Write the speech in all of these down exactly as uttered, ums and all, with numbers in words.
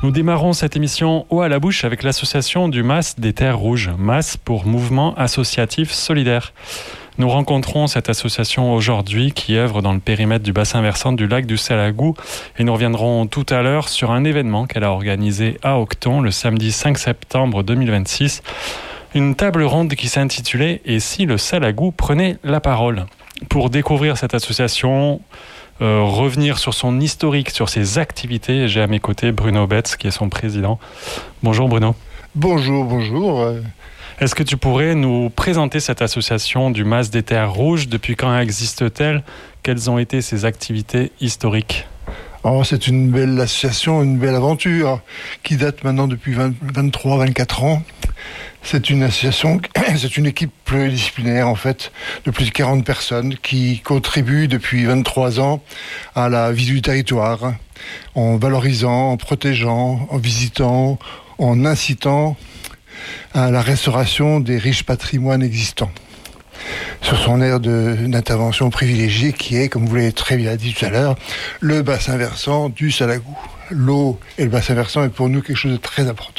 Nous démarrons cette émission haut à la bouche avec l'association du M A S des Terres Rouges, M A S pour Mouvement Associatif Solidaire. Nous rencontrons cette association aujourd'hui qui œuvre dans le périmètre du bassin versant du lac du Salagou et nous reviendrons tout à l'heure sur un événement qu'elle a organisé à Aucton le samedi cinq septembre deux mille vingt-six. Une table ronde qui s'intitulait « Et si le Salagou prenait la parole ?» Pour découvrir cette association, euh, revenir sur son historique, sur ses activités, j'ai à mes côtés Bruno Betz qui est son président. Bonjour Bruno. Bonjour, bonjour. Est-ce que tu pourrais nous présenter cette association du M A S des Terres Rouges? Depuis quand existe-t-elle? Quelles ont été ses activités historiques? Oh, c'est une belle association, une belle aventure qui date maintenant depuis vingt, vingt-trois, vingt-quatre ans. C'est une association, c'est une équipe pluridisciplinaire en fait, de plus de quarante personnes qui contribuent depuis vingt-trois ans à la vie du territoire, en valorisant, en protégeant, en visitant, en incitant à la restauration des riches patrimoines existants. Sur son aire de, d'intervention privilégiée qui est, comme vous l'avez très bien dit tout à l'heure, le bassin versant du Salagou. L'eau et le bassin versant est pour nous quelque chose de très important.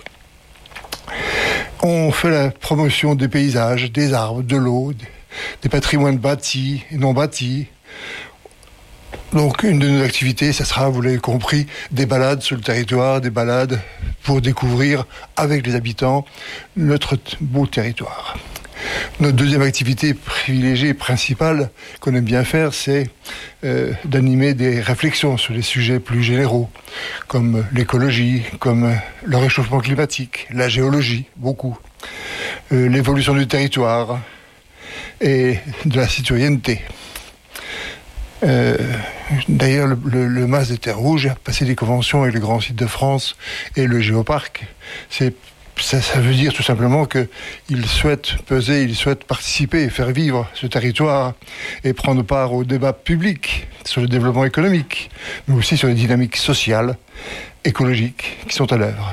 On fait la promotion des paysages, des arbres, de l'eau, des patrimoines bâtis et non bâtis. Donc une de nos activités, ça sera, vous l'avez compris, des balades sur le territoire, des balades pour découvrir avec les habitants notre beau territoire. Notre deuxième activité privilégiée et principale qu'on aime bien faire, c'est euh, d'animer des réflexions sur des sujets plus généraux, comme l'écologie, comme le réchauffement climatique, la géologie, beaucoup, euh, l'évolution du territoire et de la citoyenneté. Euh, d'ailleurs, le, le, le M A S des Terres Rouges a passé des conventions avec les grands sites de France et le Géoparc. C'est Ça, ça veut dire tout simplement qu'il souhaite peser, il souhaite participer et faire vivre ce territoire et prendre part au débat public sur le développement économique, mais aussi sur les dynamiques sociales, écologiques qui sont à l'œuvre.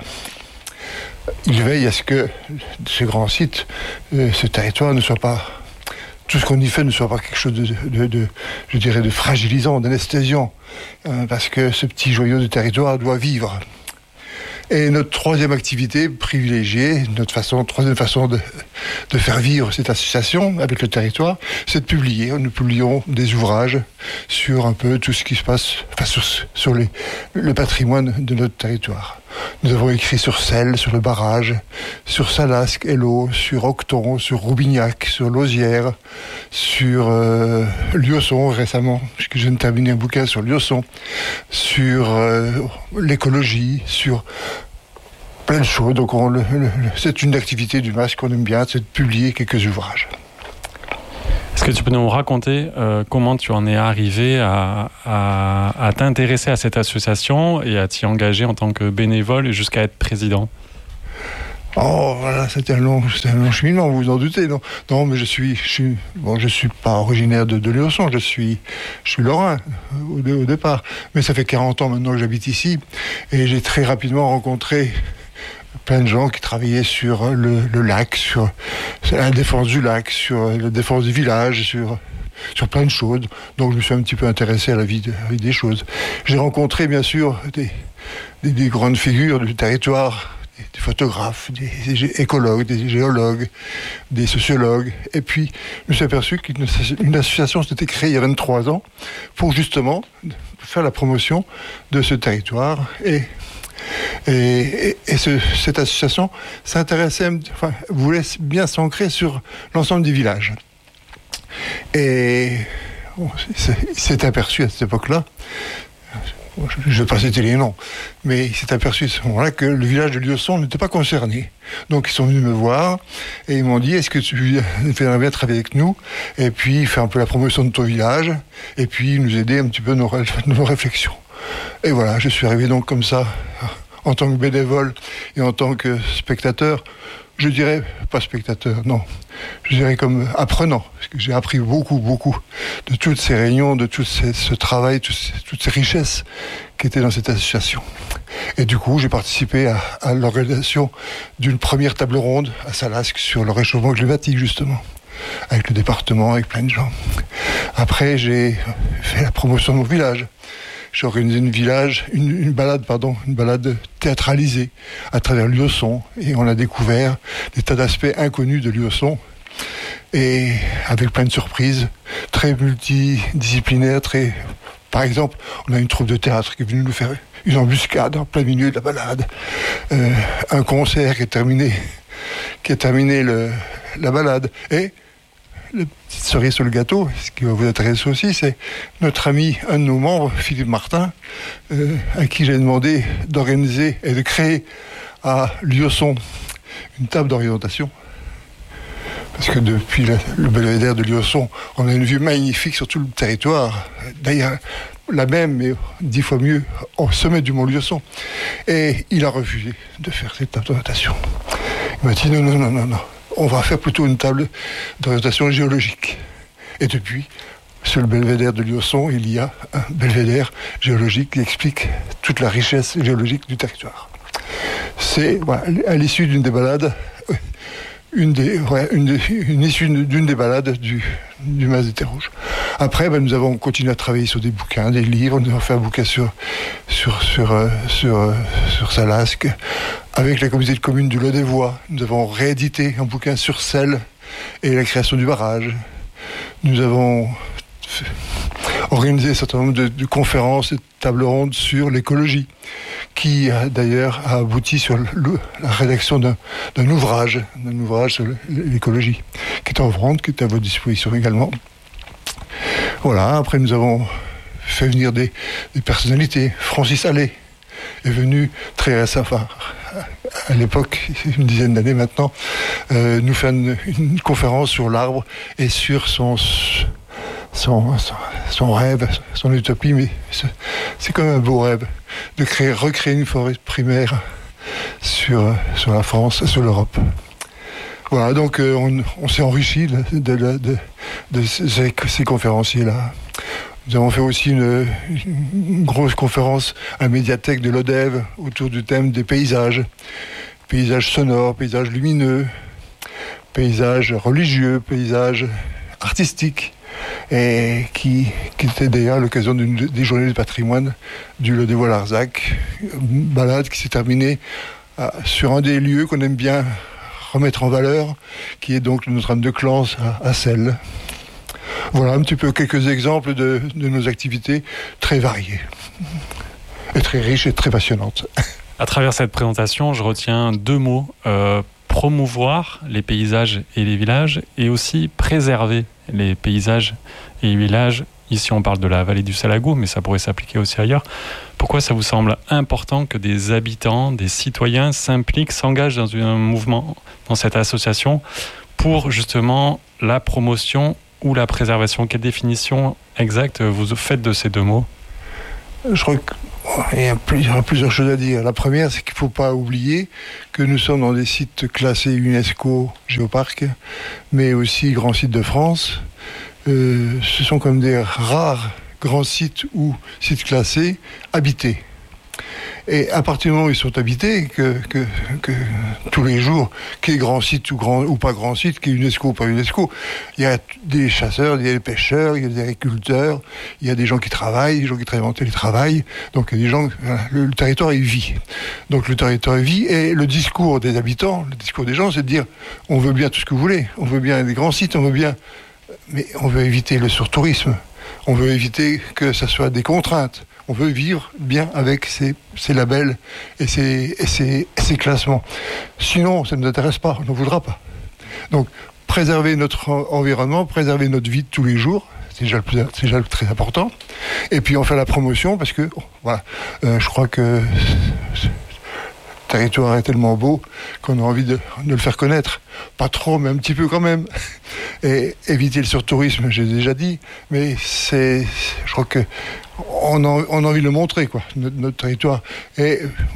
Il veille à ce que ce grand site, ce territoire ne soit pas, tout ce qu'on y fait ne soit pas quelque chose de, de, de je dirais, de fragilisant, d'anesthésiant, parce que ce petit joyau de territoire doit vivre. Et notre troisième activité privilégiée, notre façon, troisième façon de, de faire vivre cette association avec le territoire, c'est de publier. Nous publions des ouvrages sur un peu tout ce qui se passe, enfin sur, sur les, le patrimoine de notre territoire. Nous avons écrit sur Celles, sur le barrage, sur Salasque et l'eau, sur Aucton, sur Roubignac, sur Lausière, sur euh, Liosson récemment, puisque je viens de terminer un bouquin sur Liosson, sur euh, l'écologie, sur plein de choses. Donc on, le, le, c'est une activité du M A S qu'on aime bien, c'est de publier quelques ouvrages. Est-ce que tu peux nous raconter euh, comment tu en es arrivé à, à, à t'intéresser à cette association et à t'y engager en tant que bénévole jusqu'à être président? Oh, voilà, c'était un long, c'était un long cheminement, vous vous en doutez, non? Non, mais je suis, je suis, bon, je suis pas originaire de, de Liosson, je suis, je suis lorrain, au, au départ. Mais ça fait quarante ans maintenant que j'habite ici, et j'ai très rapidement rencontré plein de gens qui travaillaient sur le, le lac, sur, sur la défense du lac, sur la défense du village, sur, sur plein de choses. Donc je me suis un petit peu intéressé à la vie, de, à la vie des choses. J'ai rencontré bien sûr des, des, des grandes figures du territoire, des, des photographes, des, des écologues, des géologues, des sociologues. Et puis je me suis aperçu qu'une une association s'était créée il y a vingt-trois ans pour justement faire la promotion de ce territoire. Et Et, et, et ce, cette association s'intéressait, enfin, voulait bien s'ancrer sur l'ensemble des villages. Et bon, il s'est aperçu à cette époque-là, je ne vais pas citer les noms, mais il s'est aperçu à ce moment-là que le village de Liosson n'était pas concerné. Donc ils sont venus me voir et ils m'ont dit: est-ce que tu aimerais bien travailler avec nous et puis faire un peu la promotion de ton village et puis nous aider un petit peu nos, nos réflexions. Et voilà, je suis arrivé donc comme ça, en tant que bénévole et en tant que spectateur, je dirais, pas spectateur, non, je dirais comme apprenant, parce que j'ai appris beaucoup, beaucoup de toutes ces réunions, de tout ces, ce travail, toutes ces, toutes ces richesses qui étaient dans cette association. Et du coup, j'ai participé à, à l'organisation d'une première table ronde à Salasque sur le réchauffement climatique, justement, avec le département, avec plein de gens. Après, j'ai fait la promotion de mon village. j'ai organisé une village, une, une balade, pardon, une balade théâtralisée à travers Lieuson, et on a découvert des tas d'aspects inconnus de Lieuson, et avec plein de surprises, très multidisciplinaires, très... Par exemple, on a une troupe de théâtre qui est venue nous faire une embuscade en plein milieu de la balade, euh, un concert qui est terminé, qui a terminé le, la balade, et la petite cerise sur le gâteau, ce qui va vous intéresser aussi, c'est notre ami, un de nos membres, Philippe Martin, euh, à qui j'ai demandé d'organiser et de créer à Lieuson une table d'orientation. Parce que depuis le, le belvédère de Lieuson, on a une vue magnifique sur tout le territoire. D'ailleurs, la même, mais dix fois mieux, au sommet du mont Lieuson. Et il a refusé de faire cette table d'orientation. Il m'a dit non, non, non, non, non. On va faire plutôt une table d'orientation géologique. Et depuis, sur le belvédère de Lieuson, il y a un belvédère géologique qui explique toute la richesse géologique du territoire. C'est, voilà, à l'issue d'une des balades, une, des, ouais, une, des, une issue d'une des balades du, du Mas des Terres Rouges. Après, ben, nous avons continué à travailler sur des bouquins, des livres. Nous avons fait un bouquin sur, sur, sur, euh, sur, euh, sur Salasque. Avec la communauté de communes du Lot-des-Voies, nous avons réédité un bouquin sur Celle et la création du barrage. Nous avons fait, organisé un certain nombre de, de conférences et de tables rondes sur l'écologie, qui a d'ailleurs a abouti sur le, la rédaction d'un, d'un ouvrage, d'un ouvrage sur l'écologie, qui est en vente, qui est à votre disposition également. Voilà, après nous avons fait venir des, des personnalités. Francis Allais est venu très récemment, à l'époque, une dizaine d'années maintenant, euh, nous faire une, une conférence sur l'arbre et sur son, son, son, son rêve, son utopie, mais c'est, c'est quand même un beau rêve de créer, recréer une forêt primaire sur, sur la France, sur l'Europe. Voilà, donc euh, on, on s'est enrichi de, de, de, de, de ces, ces conférenciers-là. Nous avons fait aussi une, une grosse conférence à la médiathèque de l'Odève autour du thème des paysages. Paysages sonores, paysages lumineux, paysages religieux, paysages artistiques. Et qui, qui était d'ailleurs à l'occasion d'une, des journées du patrimoine du Lot-des-Voies-Larzac. Une balade qui s'est terminée à, sur un des lieux qu'on aime bien remettre en valeur, qui est donc Notre-Dame de Clans à, à Celle. Voilà un petit peu quelques exemples de, de nos activités très variées, et très riches et très passionnantes. À travers cette présentation, je retiens deux mots, euh, promouvoir les paysages et les villages, et aussi préserver les paysages et les villages. Ici, on parle de la vallée du Salagou, mais ça pourrait s'appliquer aussi ailleurs. Pourquoi ça vous semble important que des habitants, des citoyens s'impliquent, s'engagent dans un mouvement, dans cette association, pour justement la promotion ou la préservation? Quelle définition exacte vous faites de ces deux mots? Je crois qu'il y a plusieurs, plusieurs choses à dire. La première, c'est qu'il ne faut pas oublier que nous sommes dans des sites classés UNESCO Géoparc, mais aussi grands sites de France. Euh, ce sont comme des rares grands sites ou sites classés habités. Et à partir du moment où ils sont habités, que, que, que tous les jours, qu'il y ait grand site ou, grand, ou pas grand site, qu'il y ait UNESCO ou pas UNESCO, il y a des chasseurs, il y a des pêcheurs, il y a des agriculteurs, il y a des gens qui travaillent, des gens qui travaillent en télétravail. Donc il y a des gens, le, le territoire il vit. Donc le territoire il vit, et le discours des habitants, le discours des gens, c'est de dire on veut bien tout ce que vous voulez, on veut bien des grands sites, on veut bien, mais on veut éviter le surtourisme, on veut éviter que ça soit des contraintes. On veut vivre bien avec ces, ces labels et ces, et, ces, et ces classements. Sinon, ça ne nous intéresse pas, on ne voudra pas. Donc, préserver notre environnement, préserver notre vie de tous les jours, c'est déjà le, plus, c'est déjà le très important. Et puis, on fait la promotion parce que, oh, voilà, euh, je crois que le territoire est tellement beau qu'on a envie de, de le faire connaître. Pas trop, mais un petit peu quand même. Et éviter le surtourisme, j'ai déjà dit, mais c'est, je crois que on a, on a envie de le montrer, quoi, notre, notre territoire. Et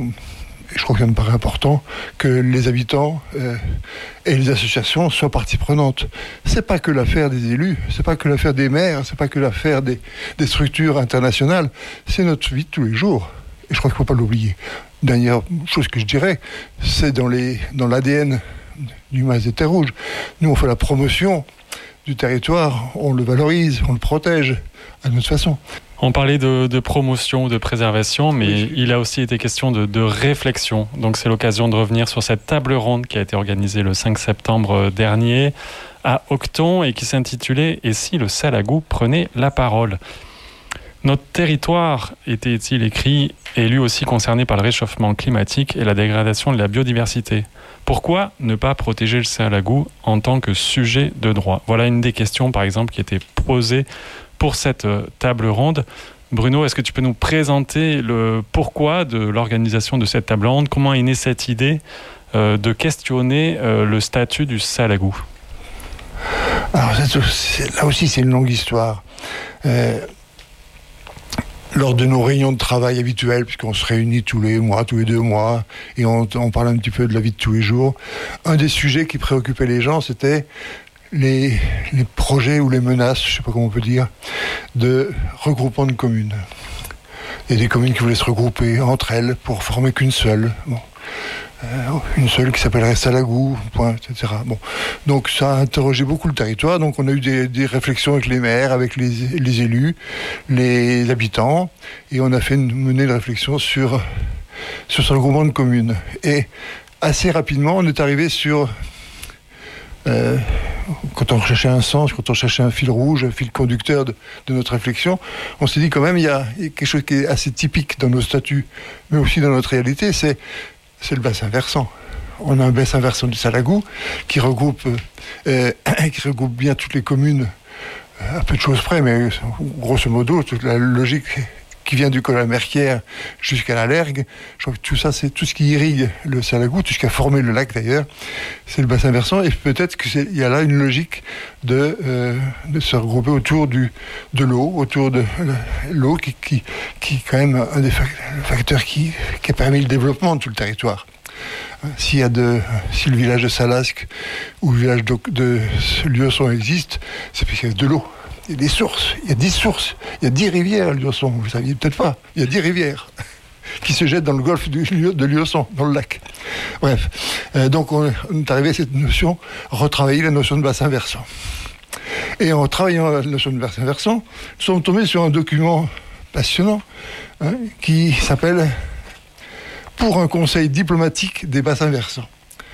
je crois qu'il me paraît important que les habitants euh, et les associations soient partie prenante. C'est pas que l'affaire des élus, c'est pas que l'affaire des maires, c'est pas que l'affaire des, des structures internationales, c'est notre vie de tous les jours. Et je crois qu'il ne faut pas l'oublier. Dernière chose que je dirais, c'est dans, les, dans l'A D N du Mas des Terres Rouges. Nous, on fait la promotion du territoire, on le valorise, on le protège à notre façon. On parlait de, de promotion, de préservation, mais oui. il a aussi été question de, de réflexion. Donc c'est l'occasion de revenir sur cette table ronde qui a été organisée le cinq septembre dernier à Octon et qui s'intitulait « Et si le Salagou prenait la parole ?» Notre territoire, était-il écrit, est lui aussi concerné par le réchauffement climatique et la dégradation de la biodiversité. Pourquoi ne pas protéger le Salagou en tant que sujet de droit ? Voilà une des questions, par exemple, qui était posée pour cette table ronde. Bruno, est-ce que tu peux nous présenter le pourquoi de l'organisation de cette table ronde ? Comment est née cette idée euh, de questionner euh, le statut du Salagou ? Alors, c'est, là aussi, c'est une longue histoire. Euh, lors de nos réunions de travail habituelles, puisqu'on se réunit tous les mois, tous les deux mois, et on, on parle un petit peu de la vie de tous les jours, un des sujets qui préoccupait les gens, c'était Les, les projets ou les menaces, je ne sais pas comment on peut dire, de regroupement de communes. Il y a des communes qui voulaient se regrouper entre elles pour former qu'une seule. Bon. Euh, une seule qui s'appellerait Salagou, point, et cetera. Bon. Donc ça a interrogé beaucoup le territoire. Donc on a eu des, des réflexions avec les maires, avec les, les élus, les habitants, et on a fait une, mené une réflexion sur, sur ce regroupement de communes. Et assez rapidement, on est arrivé sur... Euh, quand on cherchait un sens, quand on cherchait un fil rouge, un fil conducteur de, de notre réflexion, on s'est dit quand même il y, a, il y a quelque chose qui est assez typique dans nos statuts, mais aussi dans notre réalité, c'est, c'est le bassin versant. On a un bassin versant du Salagou qui regroupe, euh, qui regroupe bien toutes les communes, à peu de choses près, mais grosso modo, toute la logique qui vient du col à la Merquière jusqu'à la Lergue. Je crois que tout ça, c'est tout ce qui irrigue le Salagou, tout ce qui a formé le lac d'ailleurs, c'est le bassin versant. Et peut-être qu'il y a là une logique de, euh, de se regrouper autour du, de l'eau, autour de l'eau qui, qui, qui est quand même un des facteurs qui, qui a permis le développement de tout le territoire. S'il y a de, si le village de Salasque ou le village de, de Lieuson existe, c'est parce qu'il y a de l'eau. Il y a des sources, il y a dix sources, il y a dix rivières à Lieuson, vous ne saviez peut-être pas, il y a dix rivières qui se jettent dans le golfe de Lieuson, dans le lac. Bref, euh, donc on, on est arrivé à cette notion, retravailler la notion de bassin versant. Et en travaillant la notion de bassin versant, nous sommes tombés sur un document passionnant hein, qui s'appelle « Pour un conseil diplomatique des bassins versants ».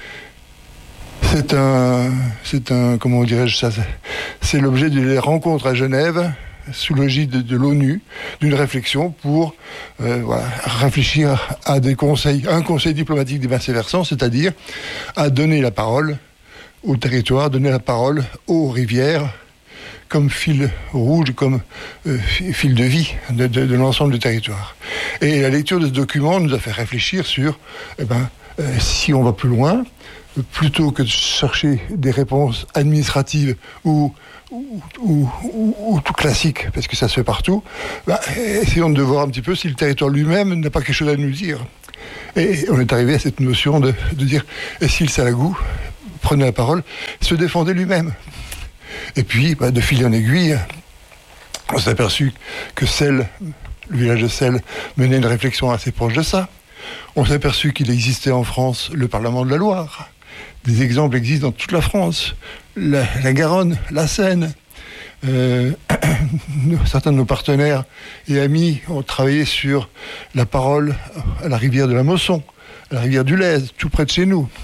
C'est un, c'est un, comment dirais-je ça, c'est, c'est l'objet des rencontres à Genève, sous l'égide de, de l'ONU, d'une réflexion pour euh, voilà, réfléchir à des conseils, un conseil diplomatique des bassins versants, c'est-à-dire à donner la parole au territoire, donner la parole aux rivières, comme fil rouge, comme euh, fil de vie de, de, de l'ensemble du territoire. Et la lecture de ce document nous a fait réfléchir sur, eh ben, euh, si on va plus loin, plutôt que de chercher des réponses administratives ou, ou, ou, ou, ou tout classique, parce que ça se fait partout, bah, essayons de voir un petit peu si le territoire lui-même n'a pas quelque chose à nous dire. Et on est arrivé à cette notion de, de dire, et si le Salagou prenait la parole, se défendait lui-même. Et puis, bah, de fil en aiguille, on s'est aperçu que Celles, le village de Celles, menait une réflexion assez proche de ça. On s'est aperçu qu'il existait en France le Parlement de la Loire. Des exemples existent dans toute la France. La, la Garonne, la Seine. Euh, certains de nos partenaires et amis ont travaillé sur la parole à la rivière de la Mosson, à la rivière du Lez, tout près de chez nous.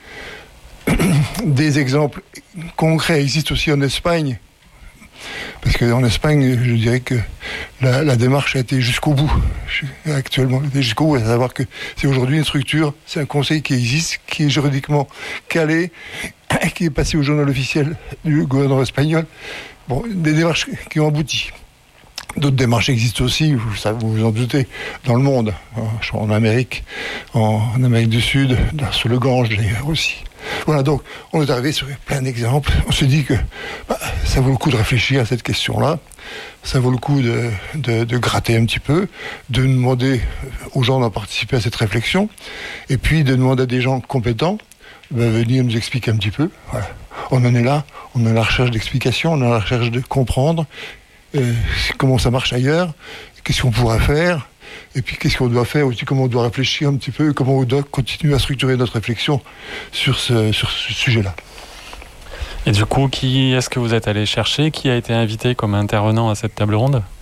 Des exemples concrets existent aussi en Espagne. Parce qu'en Espagne, je dirais que la, la démarche a été jusqu'au bout, actuellement, jusqu'au bout, à savoir que c'est aujourd'hui une structure, c'est un conseil qui existe, qui est juridiquement calé, qui est passé au journal officiel du gouvernement espagnol. Bon, des démarches qui ont abouti. D'autres démarches existent aussi, vous, ça, vous vous en doutez, dans le monde, en Amérique, en, en Amérique du Sud, sur le Gange d'ailleurs aussi. Voilà, donc on est arrivé sur plein d'exemples. On se dit que bah, ça vaut le coup de réfléchir à cette question-là. Ça vaut le coup de, de, de gratter un petit peu, de demander aux gens d'en participer à cette réflexion, et puis de demander à des gens compétents de venir nous expliquer un petit peu. Voilà. On en est là, on est à la recherche d'explications, on est à la recherche de comprendre euh, comment ça marche ailleurs, qu'est-ce qu'on pourrait faire. Et puis, qu'est-ce qu'on doit faire aussi, comment on doit réfléchir un petit peu, comment on doit continuer à structurer notre réflexion sur ce, sur ce sujet-là. Et du coup, qui est-ce que vous êtes allé chercher ? Qui a été invité comme intervenant à cette table ronde ?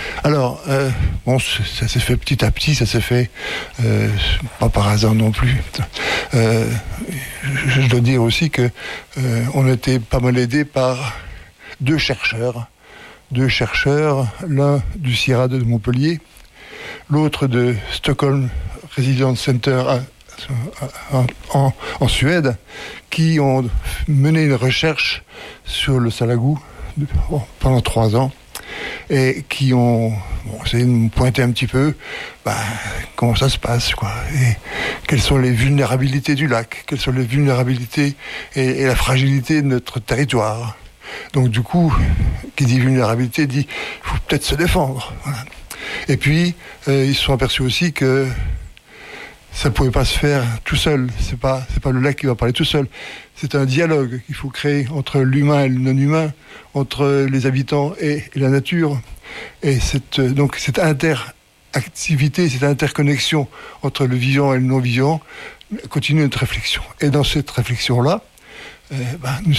Alors, euh, bon, ça s'est fait petit à petit, ça s'est fait euh, pas par hasard non plus. Euh, je, je dois dire aussi que euh, on a été pas mal aidé par deux chercheurs, deux chercheurs, l'un du CIRAD de Montpellier, l'autre de Stockholm Resilience Center à, à, en, en Suède, qui ont mené une recherche sur le salagou pendant trois ans et qui ont bon, essayé de me pointer un petit peu bah, comment ça se passe, quoi, et quelles sont les vulnérabilités du lac, quelles sont les vulnérabilités et, et la fragilité de notre territoire. Donc du coup, qui dit vulnérabilité dit il faut peut-être se défendre. Voilà. Et puis, euh, ils se sont aperçus aussi que ça ne pouvait pas se faire tout seul. C'est pas, c'est pas le lac qui va parler tout seul. C'est un dialogue qu'il faut créer entre l'humain et le non-humain, entre les habitants et, et la nature. Et cette, donc cette interactivité, cette interconnexion entre le vivant et le non-vivant continue notre réflexion. Et dans cette réflexion-là, euh, ben, nous,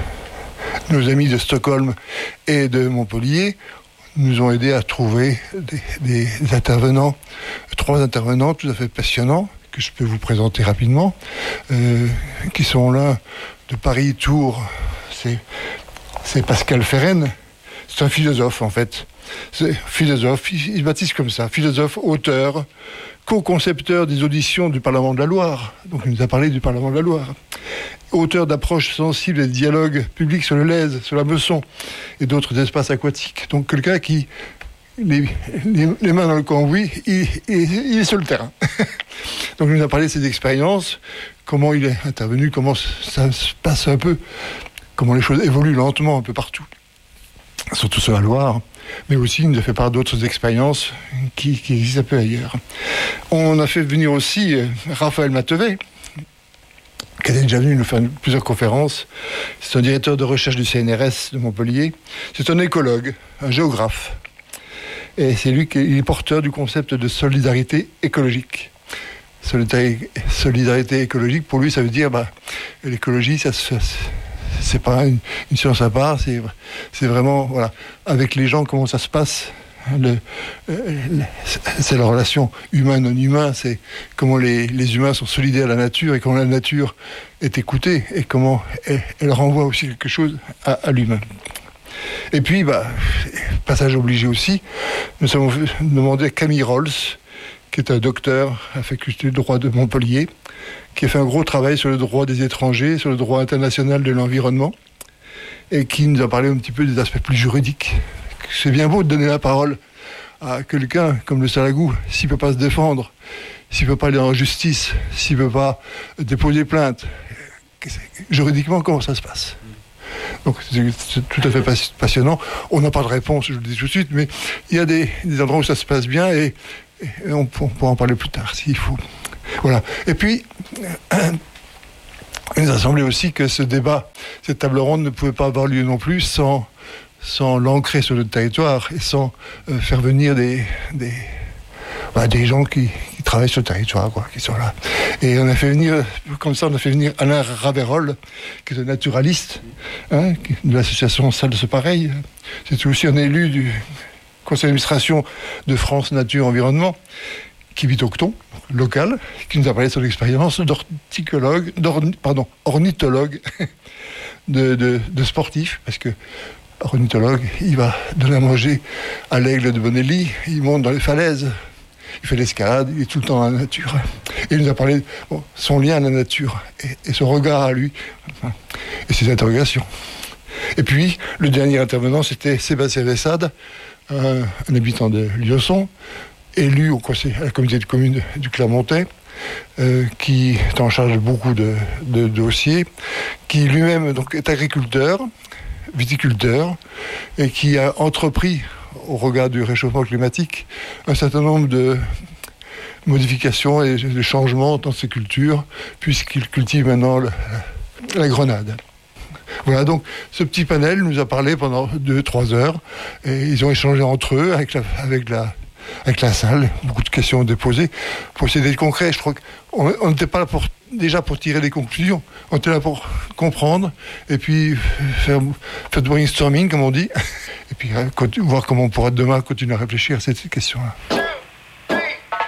nos amis de Stockholm et de Montpellier nous ont aidés à trouver des, des intervenants, trois intervenants tout à fait passionnants, que je peux vous présenter rapidement, euh, qui sont l'un de Paris-Tours, c'est, c'est Pascal Ferren, c'est un philosophe en fait. C'est philosophe, il, il se baptise comme ça, philosophe, auteur, co-concepteur des auditions du Parlement de la Loire, donc il nous a parlé du Parlement de la Loire, auteur d'approches sensibles et de dialogues publics sur le Lèze, sur la Meusson et d'autres espaces aquatiques. Donc quelqu'un qui, les, les, les mains dans le cambouis, il, il, il est sur le terrain. Donc il nous a parlé de ses expériences, comment il est intervenu, comment ça se passe un peu, comment les choses évoluent lentement un peu partout, surtout sur la Loire. Mais aussi, il nous a fait part d'autres expériences qui, qui existent un peu ailleurs. On a fait venir aussi euh, Raphaël Matevet, qui était déjà venu nous faire plusieurs conférences. C'est un directeur de recherche du C N R S de Montpellier. C'est un écologue, un géographe. Et c'est lui qui est porteur du concept de solidarité écologique. Solidarité, solidarité écologique, pour lui, ça veut dire, bah, l'écologie, ça se... c'est pas une, une science à part, c'est, c'est vraiment, voilà, avec les gens, comment ça se passe, le, le, c'est la relation humain-non-humain, c'est comment les, les humains sont solidaires à la nature et comment la nature est écoutée et comment elle, elle renvoie aussi quelque chose à, à l'humain. Et puis, bah, passage obligé aussi, nous avons demandé à Camille Rolls, qui est un docteur à la faculté de droit de Montpellier, qui a fait un gros travail sur le droit des étrangers, sur le droit international de l'environnement, et qui nous a parlé un petit peu des aspects plus juridiques. C'est bien beau de donner la parole à quelqu'un comme le salagou, s'il ne peut pas se défendre, s'il ne peut pas aller en justice, s'il ne peut pas déposer plainte. Juridiquement, comment ça se passe ? Donc c'est, c'est tout à fait passionnant. On n'a pas de réponse, je le dis tout de suite, mais il y a des, des endroits où ça se passe bien, et, et on, on pourra en parler plus tard, s'il faut. Voilà. Et puis, il nous a semblé aussi que ce débat, cette table ronde ne pouvait pas avoir lieu non plus sans, sans l'ancrer sur le territoire et sans euh, faire venir des, des, bah, des gens qui, qui travaillent sur le territoire, quoi, qui sont là. Et on a fait venir, comme ça, on a fait venir Alain Ravérol, qui est un naturaliste, hein, de l'association Salle de ce pareil. C'est aussi un élu du conseil d'administration de France Nature Environnement, qui vit au Cton, local, qui nous a parlé de son expérience d'orticologue, d'orni, pardon, ornithologue, de, de, de sportif, parce que ornithologue, il va donner à manger à l'aigle de Bonelli, il monte dans les falaises, il fait l'escalade, il est tout le temps dans la nature. Et il nous a parlé de bon, son lien à la nature, et, et son regard à lui, et ses interrogations. Et puis, le dernier intervenant, c'était Sébastien Vessade, un, un habitant de Lieuson, élu au conseil, à la communauté de communes du Clermontais, euh, qui est en charge de beaucoup de, de, de dossiers, qui lui-même donc, est agriculteur, viticulteur, et qui a entrepris, au regard du réchauffement climatique, un certain nombre de modifications et de changements dans ses cultures, puisqu'il cultive maintenant le, la grenade. Voilà, donc ce petit panel nous a parlé pendant deux trois heures, et ils ont échangé entre eux avec la, avec la avec la salle, beaucoup de questions déposées pour essayer d'être concret. Je crois qu'on n'était pas là pour, déjà pour tirer des conclusions, on était là pour comprendre et puis faire, faire du brainstorming, comme on dit, et puis voir comment on pourra demain continuer à réfléchir à cette question-là.